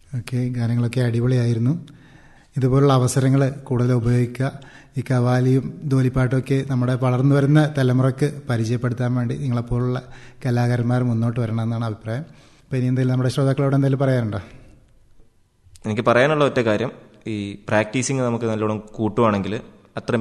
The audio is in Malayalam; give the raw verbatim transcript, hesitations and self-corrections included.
ഓക്കെ, ഗാനങ്ങളൊക്കെ അടിപൊളിയായിരുന്നു. ഇതുപോലുള്ള അവസരങ്ങൾ കൂടുതൽ ഉപയോഗിക്കുക. ഈ കവാലിയും ധോലിപ്പാട്ടും ഒക്കെ നമ്മുടെ വളർന്നു വരുന്ന തലമുറയ്ക്ക് പരിചയപ്പെടുത്താൻ വേണ്ടി നിങ്ങളെപ്പോലുള്ള കലാകാരന്മാർ മുന്നോട്ട് വരണമെന്നാണ് അഭിപ്രായം. അപ്പോൾ ഇനി എന്തെങ്കിലും നമ്മുടെ ശ്രോതാക്കളോട് എന്തെങ്കിലും പറയാനുണ്ടോ? എനിക്ക് പറയാനുള്ള ഒറ്റ കാര്യം, ഈ പ്രാക്ടീസിങ് നമുക്ക് നല്ലോണം കൂട്ടുവാണെങ്കിൽ അത്ര